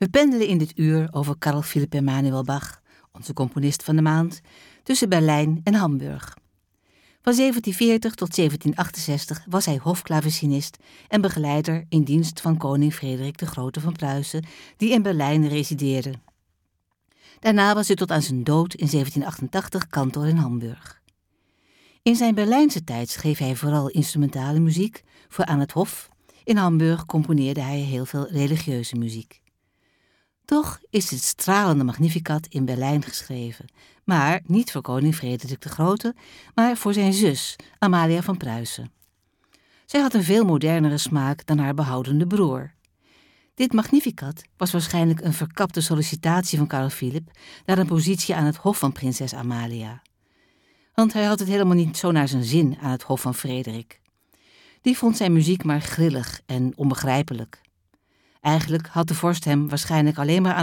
We pendelen in dit uur over Carl Philipp Emanuel Bach, onze componist van de maand, tussen Berlijn en Hamburg. Van 1740 tot 1768 was hij hofklavecinist en begeleider in dienst van koning Frederik de Grote van Pruisen, die in Berlijn resideerde. Daarna was hij tot aan zijn dood in 1788 kantor in Hamburg. In zijn Berlijnse tijd schreef hij vooral instrumentale muziek voor aan het hof. In Hamburg componeerde hij heel veel religieuze muziek. Toch is het stralende Magnificat in Berlijn geschreven, maar niet voor koning Frederik de Grote, maar voor zijn zus, Amalia van Pruisen. Zij had een veel modernere smaak dan haar behoudende broer. Dit Magnificat was waarschijnlijk een verkapte sollicitatie van Carl Philipp naar een positie aan het hof van prinses Amalia. Want hij had het helemaal niet zo naar zijn zin aan het hof van Frederik. Die vond zijn muziek maar grillig en onbegrijpelijk. Eigenlijk had de vorst hem waarschijnlijk alleen maar aan